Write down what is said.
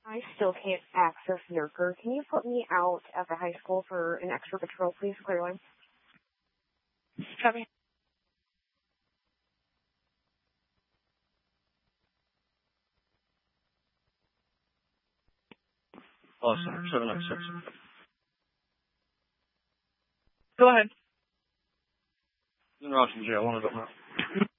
I still can't access Nurker. Can you put me out at the high school for an extra patrol, please, Clearline? Copy. Awesome. 796. Go ahead. In Rossington jail, one of them.